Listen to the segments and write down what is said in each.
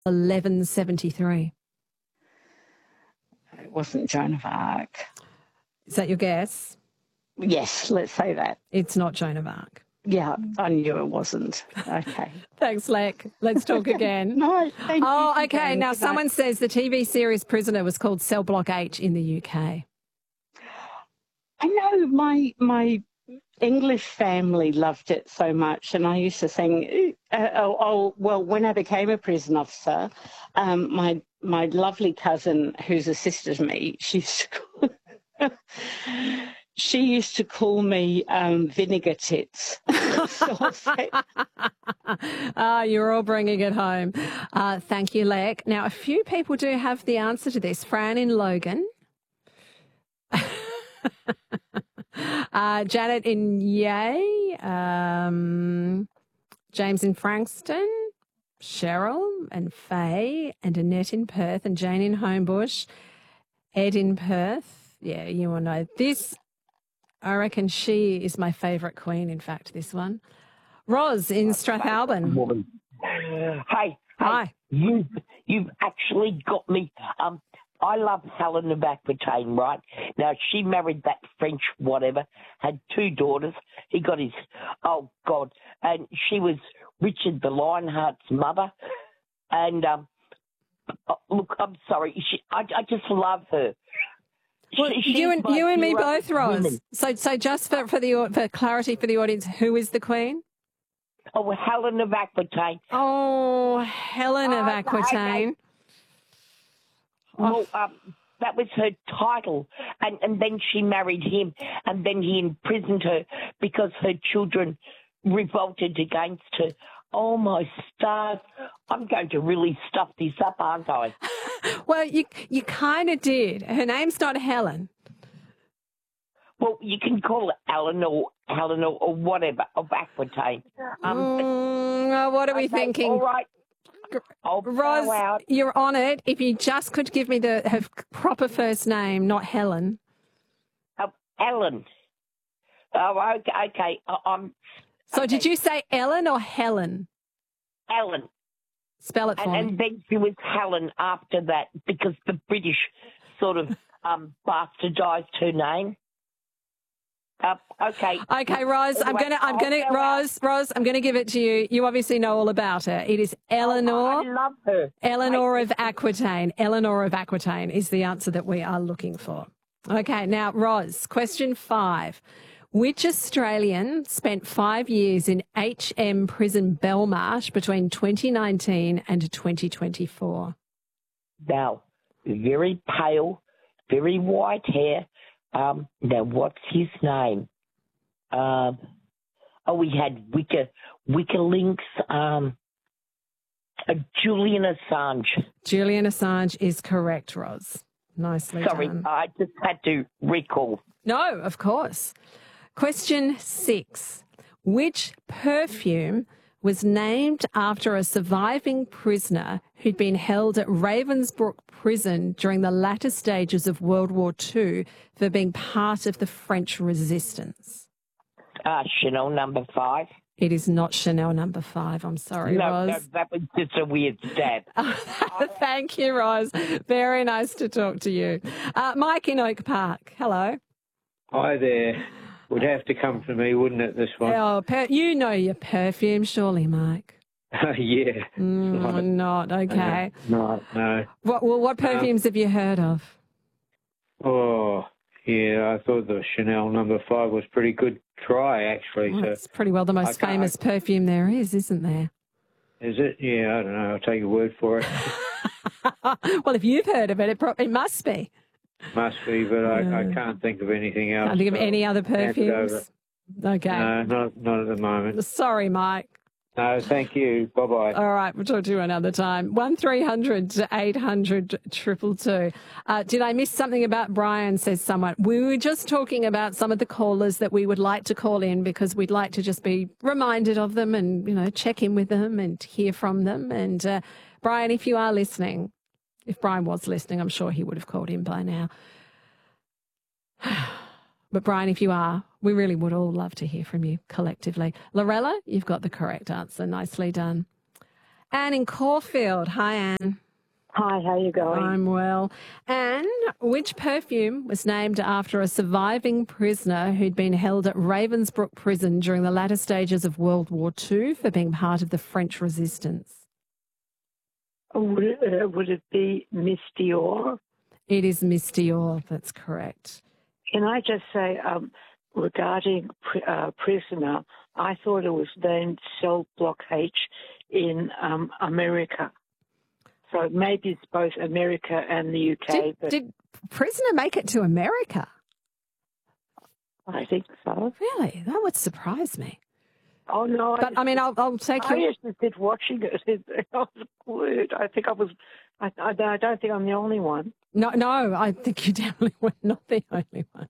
1173? It wasn't Joan of Arc. Is that your guess? Yes, let's say that. It's not Joan of Arc. Yeah, I knew it wasn't. Okay. Thanks, Lek. Let's talk again. No, thank you. Oh, okay. Now, someone says the TV series Prisoner was called Cell Block H in the UK. I know my English family loved it so much, and I used to sing, well, when I became a prison officer, my lovely cousin, who's a sister to me, she used to call me Vinegar Tits. You're all bringing it home. Thank you, Lek. Now, a few people do have the answer to this. Fran in Logan. Janet in Yea. James in Frankston. Cheryl and Faye and Annette in Perth and Jane in Homebush. Ed in Perth. Yeah, you will know this. I reckon she is my favourite queen, in fact, this one. Ros in Strathalbyn. Hey. Hi. You've actually got me. I love Helen of Aquitaine, right? Now, she married that French whatever, had 2 daughters. He got his, oh, God. And she was Richard the Lionheart's mother. And, look, I'm sorry. I just love her. Well, you and me both, Ros. So just for clarity for the audience, who is the queen? Oh, Helen of Aquitaine. Oh, Helen of Aquitaine. Okay. Well, that was her title, and then she married him, and then he imprisoned her because her children revolted against her. Oh, my stars. I'm going to really stuff this up, aren't I? Well, you kind of did. Her name's not Helen. Well, you can call her Helen or whatever, of Aquitaine. What are we thinking? All right. Ros, you're on it. If you just could give me her proper first name, not Helen. Ellen. Oh, okay. So did you say Ellen or Helen? Ellen. Spell it for me. And then she was Helen after that because the British sort of bastardized her name. Okay. Okay, Ros, I'm gonna give it to you. You obviously know all about her. It is Eleanor. I love her. Eleanor of Aquitaine. Eleanor of Aquitaine is the answer that we are looking for. Okay, now, Ros, question 5. Which Australian spent 5 years in HM Prison Belmarsh between 2019 and 2024? Now, very pale, very white hair. Now, what's his name? We had WikiLeaks, Julian Assange. Julian Assange is correct, Ros. Nicely Sorry, done. I just had to recall. No, of course. Question 6. Which perfume was named after a surviving prisoner who'd been held at Ravensbrück Prison during the latter stages of World War II for being part of the French resistance? Chanel number 5. It is not Chanel number 5. I'm sorry, Ros. No, that was just a weird stab. Thank you, Ros. Very nice to talk to you. Mike in Oak Park. Hello. Hi there. Would have to come from me, wouldn't it, this one? Oh, you know your perfume, surely, Mike. Yeah. Not. Okay. No. What perfumes have you heard of? Oh, yeah, I thought the Chanel number 5 was pretty good try, actually. Well, so it's pretty well the most famous perfume there is, isn't there? Is it? Yeah, I don't know. I'll take your word for it. Well, if you've heard of it, it must be. Must be, but I can't think of anything else. Can't think of any other perfumes? Okay. No, not at the moment. Sorry, Mike. No, thank you. Bye-bye. All right, we'll talk to you another time. 1300 800 222. Did I miss something about Brian, says someone. We were just talking about some of the callers that we would like to call in because we'd like to just be reminded of them and, check in with them and hear from them. And Brian, if you are listening, if Brian was listening, I'm sure he would have called in by now. But Brian, if you are, we really would all love to hear from you collectively. Lorella, you've got the correct answer. Nicely done. Anne in Caulfield. Hi, Anne. Hi, how you going? I'm well. Anne, which perfume was named after a surviving prisoner who'd been held at Ravensbrück prison during the latter stages of World War II for being part of the French resistance? Would it be Miss Dior? It is Miss Dior, that's correct. Can I just say, regarding prisoner, I thought it was named Cell Block H in America. So maybe it's both America and the UK. Did prisoner make it to America? I think so. Really? That would surprise me. Oh, no. But, I'll take you... I just did watching it. I was glued. I think I was... I don't think I'm the only one. No, I think you definitely were not the only one.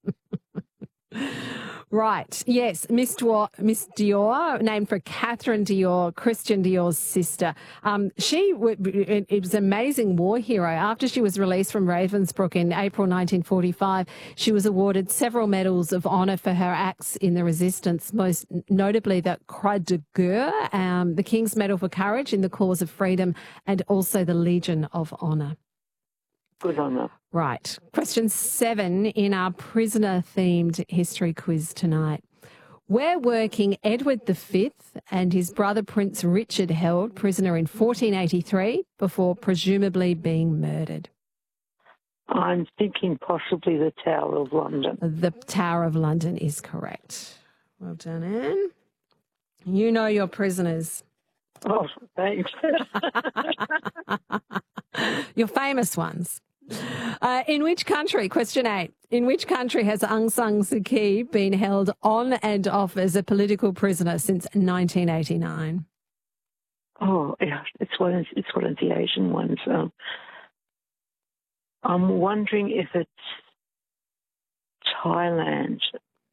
Right. Yes, Miss Dior, named for Catherine Dior, Christian Dior's sister. It was an amazing war hero. After she was released from Ravensbrück in April 1945, she was awarded several medals of honour for her acts in the resistance, most notably the Croix de Guerre, the King's Medal for Courage in the cause of freedom, and also the Legion of Honour. Good on her. Right. Question 7 in our prisoner-themed history quiz tonight. Where were King Edward V and his brother Prince Richard held prisoner in 1483 before presumably being murdered? I'm thinking possibly the Tower of London. The Tower of London is correct. Well done, Anne. You know your prisoners. Oh, thanks. Your famous ones. In which country, question 8, in which country has Aung San Suu Kyi been held on and off as a political prisoner since 1989? Oh, yeah, it's one of the Asian ones. I'm wondering if it's Thailand.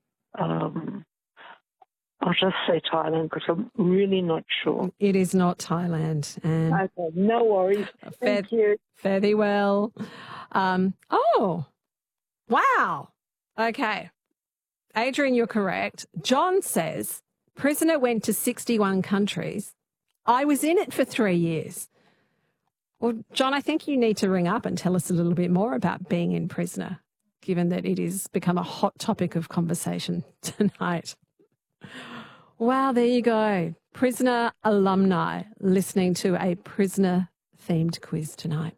I'll just say Thailand because I'm really not sure. It is not Thailand. And okay, no worries. Thank you. Fare thee well. Oh, wow. Okay. Adrian, you're correct. John says, prisoner went to 61 countries. I was in it for 3 years. Well, John, I think you need to ring up and tell us a little bit more about being in prisoner, given that it has become a hot topic of conversation tonight. Wow, there you go. Prisoner alumni listening to a prisoner-themed quiz tonight.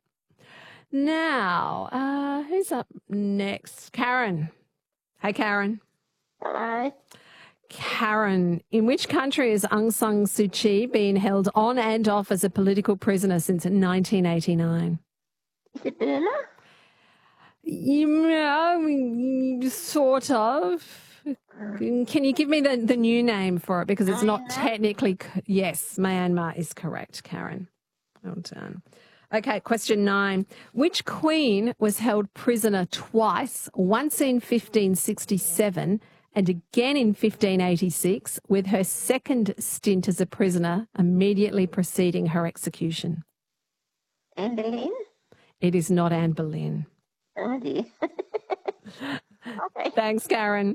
Now, who's up next? Karen. Hey, Karen. Hello. Karen, in which country has Aung San Suu Kyi been held on and off as a political prisoner since 1989? Is it Burma? You know, sort of. Can you give me the new name for it? Because it's not technically... Yes, Myanmar is correct, Karen. Well done. Okay, question 9. Which queen was held prisoner twice, once in 1567 and again in 1586, with her second stint as a prisoner immediately preceding her execution? Anne Boleyn? It is not Anne Boleyn. Oh, dear. Okay. Thanks, Karen.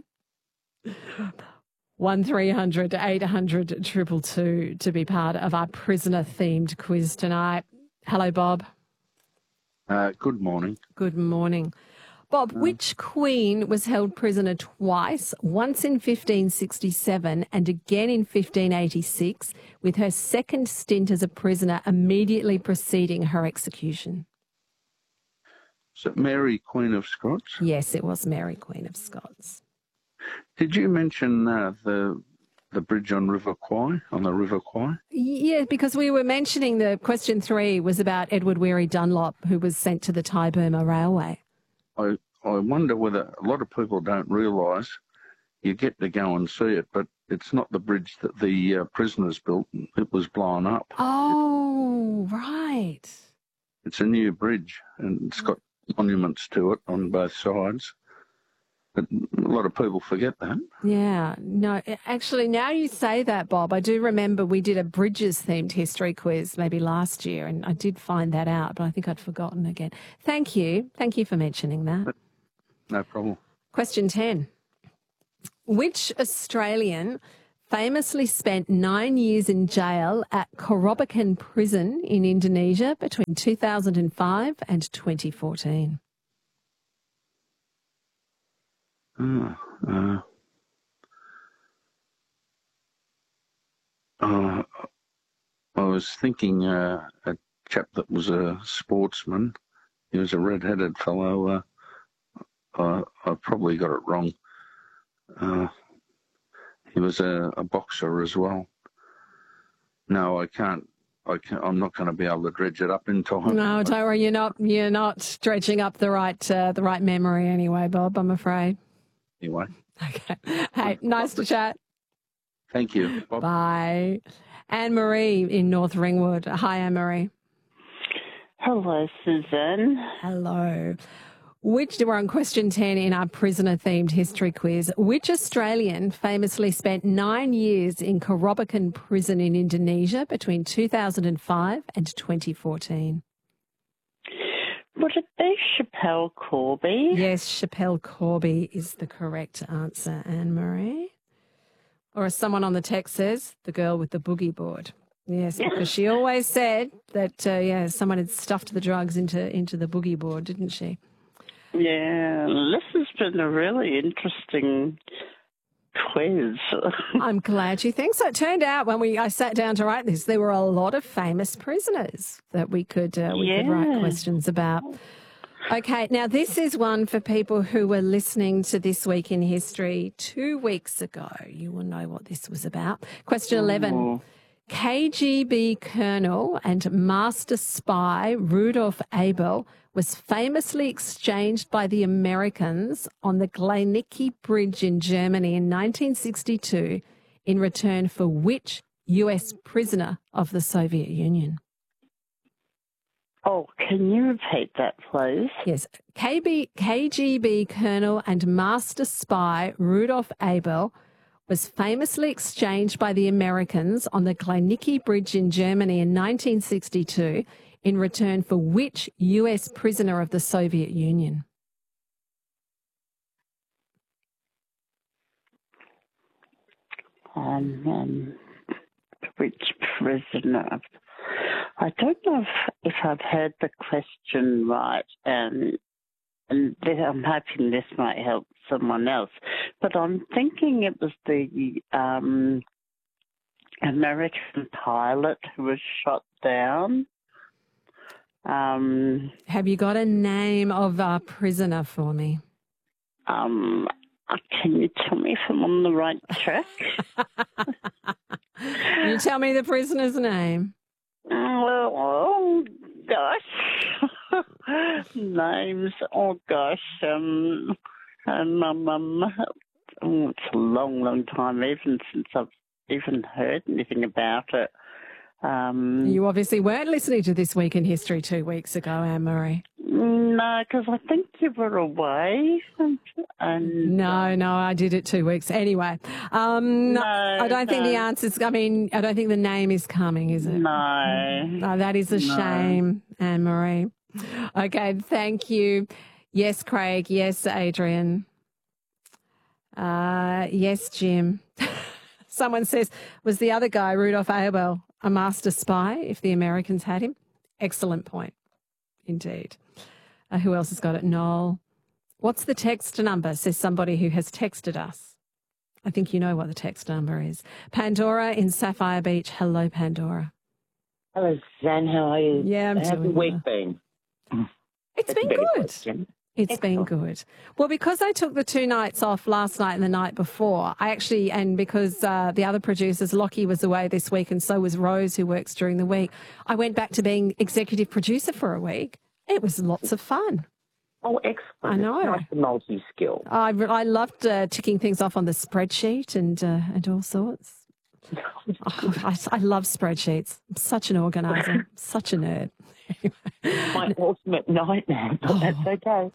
1300 800 222 to be part of our prisoner-themed quiz tonight. Hello, Bob. Good morning. Good morning. Bob, which queen was held prisoner twice, once in 1567 and again in 1586, with her second stint as a prisoner immediately preceding her execution? Is it Mary, Queen of Scots? Yes, it was Mary, Queen of Scots. Did you mention the bridge on River Kwai, on the River Kwai? Yeah, because we were mentioning the question 3 was about Edward Weary Dunlop, who was sent to the Thai-Burma Railway. I wonder whether a lot of people don't realise you get to go and see it, but it's not the bridge that the prisoners built. It was blown up. Oh, right. It's a new bridge, and it's got monuments to it on both sides. But a lot of people forget that. Yeah. No, actually, now you say that, Bob, I do remember we did a Bridges-themed history quiz maybe last year, and I did find that out, but I think I'd forgotten again. Thank you. Thank you for mentioning that. No problem. Question 10. Which Australian famously spent 9 years in jail at Korobakan Prison in Indonesia between 2005 and 2014? I was thinking a chap that was a sportsman. He was a red-headed fellow. I probably got it wrong. He was a boxer as well. No, I can't. I'm not going to be able to dredge it up in time. No, don't worry. You're not dredging up the right memory anyway, Bob, I'm afraid. Anyway. Okay. Hey, nice to chat. Thank you. Bob. Bye. Anne-Marie in North Ringwood. Hi, Anne-Marie. Hello, Suzanne. Hello. We're on question 10 in our prisoner-themed history quiz. Which Australian famously spent 9 years in Korobakan Prison in Indonesia between 2005 and 2014? Would it be Chappelle Corby? Yes, Chappelle Corby is the correct answer, Anne-Marie. Or as someone on the text says, the girl with the boogie board. Yes, because she always said that, someone had stuffed the drugs into the boogie board, didn't she? Yeah, this has been a really interesting quiz. I'm glad you think so. It turned out when I sat down to write this, there were a lot of famous prisoners that we could write questions about. Okay, now this is one for people who were listening to This Week in History 2 weeks ago. You will know what this was about. Question 11. KGB colonel and master spy Rudolf Abel was famously exchanged by the Americans on the Glienicke Bridge in Germany in 1962 in return for which US prisoner of the Soviet Union? Oh, can you repeat that, please? Yes. KGB colonel and master spy Rudolf Abel was famously exchanged by the Americans on the Glienicke Bridge in Germany in 1962 in return for which US prisoner of the Soviet Union? Which prisoner? I don't know if I've heard the question right, and I'm hoping this might help someone else. But I'm thinking it was the American pilot who was shot down. Have you got a name of a prisoner for me? Can you tell me if I'm on the right track? You tell me the prisoner's name. Oh gosh. Names. Oh gosh. It's a long time even since I've even heard anything about it. You obviously weren't listening to This Week in History 2 weeks ago, Anne-Marie. No, because I think you were away. No, I did it 2 weeks. Anyway, I don't think the answer's, I don't think the name is coming, is it? No. That is a shame, Anne-Marie. Okay, thank you. Yes, Craig. Yes, Adrian. Yes, Jim. Someone says, was the other guy, Rudolf Abel, a master spy if the Americans had him? Excellent point, indeed. Who else has got it? Noel. What's the text number, says somebody who has texted us. I think you know what the text number is. Pandora in Sapphire Beach. Hello, Pandora. Hello, Suzanne. How are you? Yeah, I'm How's the doing week well. been? It's been good. It's been good. Well, because I took the 2 nights off last night and the night before, and because the other producers, Lockie was away this week and so was Rose, who works during the week, I went back to being executive producer for a week. It was lots of fun. Oh, excellent. I know. It's nice to multi-skill. I loved ticking things off on the spreadsheet and all sorts. I love spreadsheets. I'm such an organizer, such a nerd. My ultimate nightmare, but that's okay.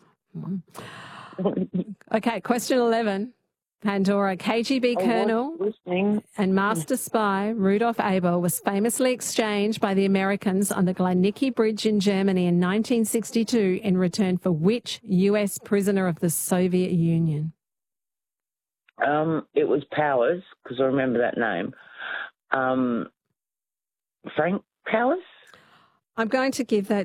Okay, question 11. Pandora, KGB colonel and master spy Rudolf Abel was famously exchanged by the Americans on the Glienicke Bridge in Germany in 1962 in return for which US prisoner of the Soviet Union? It was Powers, because I remember that name. Frank Powers? I'm going to give that